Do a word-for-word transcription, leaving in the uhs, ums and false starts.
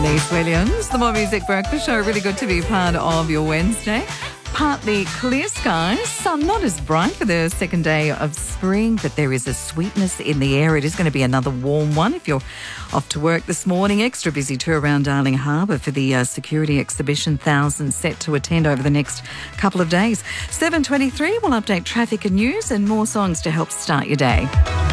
Elise Williams, the More Music Breakfast Show. Really good to be part of your Wednesday. Partly clear skies, sun not as bright for the second day of spring, but there is a sweetness in the air. It is going to be another warm one if you're off to work this morning. Extra busy too around Darling Harbour for the uh, security exhibition. Thousands set to attend over the next couple of days. seven twenty-three, we'll update traffic and news and more songs to help start your day.